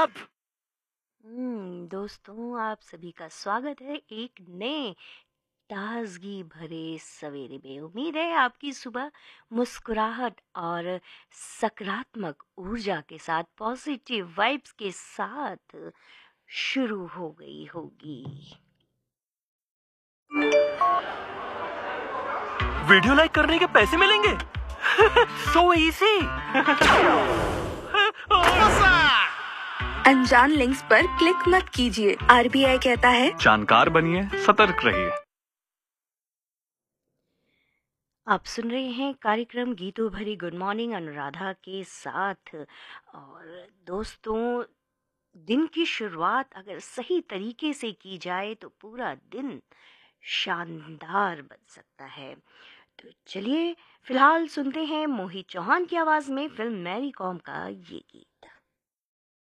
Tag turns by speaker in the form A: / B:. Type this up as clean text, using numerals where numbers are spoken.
A: साहब।
B: दोस्तों, आप सभी का स्वागत है एक नए ताजगी भरे सवेरे में। उम्मीद है आपकी सुबह मुस्कुराहट और सकारात्मक ऊर्जा के साथ, पॉजिटिव वाइब्स के साथ शुरू हो गई होगी।
A: वीडियो लाइक करने के पैसे मिलेंगे। So easy.
C: अनजान लिंक्स पर क्लिक मत कीजिए। आरबीआई कहता है
A: जानकार बनिए, सतर्क रहिए।
B: आप सुन रहे हैं कार्यक्रम गीतों भरी गुड मॉर्निंग अनुराधा के साथ। और दोस्तों, दिन की शुरुआत अगर सही तरीके से की जाए तो पूरा दिन शानदार बन सकता है। तो चलिए फिलहाल सुनते हैं मोहित चौहान की आवाज में फिल्म मैरी कॉम का ये गीत।